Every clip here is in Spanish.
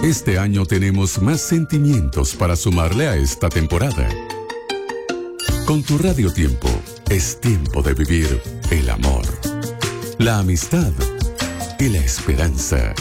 Este año tenemos más sentimientos para sumarle a esta temporada. Con tu Radio Tiempo, es tiempo de vivir el amor, la amistad y la esperanza.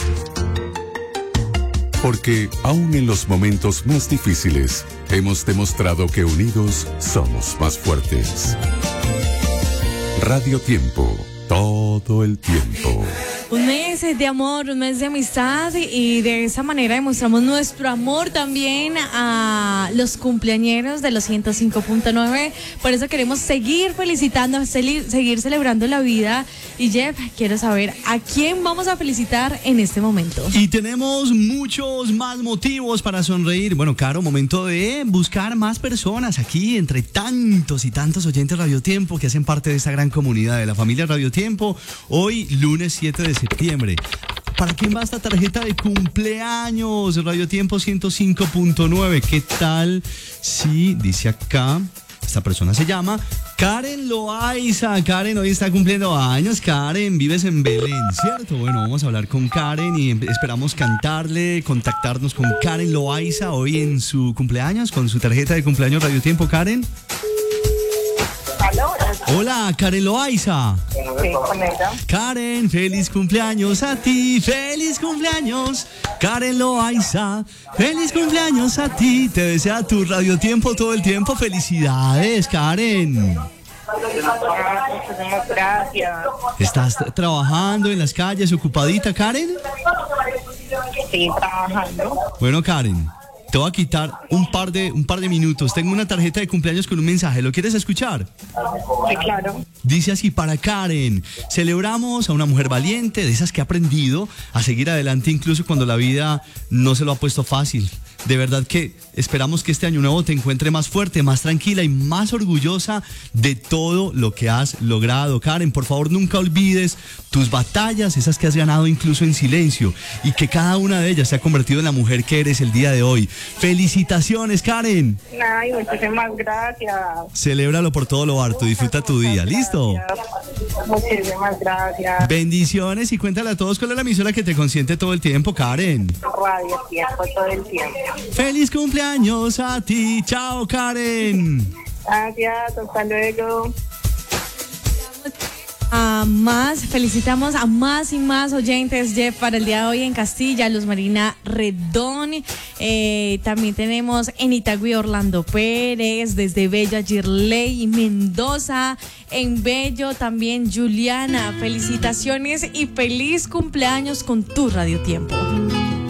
Porque aún en los momentos más difíciles, hemos demostrado que unidos somos más fuertes. Radio Tiempo, todo el tiempo. Un mes de amor, un mes de amistad, y de esa manera demostramos nuestro amor también a los cumpleañeros de los 105.9. Por eso queremos seguir felicitando, seguir celebrando la vida. Y Jeff, quiero saber a quién vamos a felicitar en este momento. Y tenemos muchos más motivos para sonreír. Bueno, Caro, momento de buscar más personas aquí entre tantos y tantos oyentes Radio Tiempo que hacen parte de esta gran comunidad de la familia Radio Tiempo. Hoy, lunes 7 de septiembre. ¿Para quién va esta tarjeta de cumpleaños? Radio Tiempo 105.9. ¿Qué tal si dice acá? Esta persona se llama Karen Loaiza. Karen, hoy está cumpliendo años. Karen, vives en Belén, ¿cierto? Bueno, vamos a hablar con Karen y esperamos cantarle, contactarnos con Karen Loaiza hoy en su cumpleaños, con su tarjeta de cumpleaños Radio Tiempo. Karen. Hola, Karen Loaiza. Sí, con ella. Karen, feliz cumpleaños a ti, feliz cumpleaños, Karen Loaiza, feliz cumpleaños a ti. Te desea tu Radio Tiempo todo el tiempo. Felicidades, Karen. Muchísimas gracias. ¿Estás trabajando en las calles, ocupadita, Karen? Sí, trabajando. Bueno, Karen, te voy a quitar un par de minutos. Tengo una tarjeta de cumpleaños con un mensaje. ¿Lo quieres escuchar? Sí, claro. Dice así: para Karen, celebramos a una mujer valiente, de esas que ha aprendido a seguir adelante incluso cuando la vida no se lo ha puesto fácil. De verdad que esperamos que este año nuevo te encuentre más fuerte, más tranquila y más orgullosa de todo lo que has logrado. Karen, por favor, nunca olvides tus batallas, esas que has ganado incluso en silencio, y que cada una de ellas se ha convertido en la mujer que eres el día de hoy. ¡Felicitaciones, Karen! Ay, muchísimas gracias. Celébralo por todo lo alto, disfruta tu día, ¿listo? Muchísimas gracias. Bendiciones, y cuéntale a todos cuál es la emisora que te consiente todo el tiempo, Karen. Radio Tiempo todo el tiempo. ¡Feliz cumpleaños a ti! ¡Chao, Karen! Gracias, hasta luego. Felicitamos a más y más oyentes, Jeff, para el día de hoy en Castilla, Luz Marina Redón. También tenemos en Itagüí Orlando Pérez, desde Bello Girley Mendoza, en Bello también Juliana. Felicitaciones y feliz cumpleaños con tu Radio Tiempo.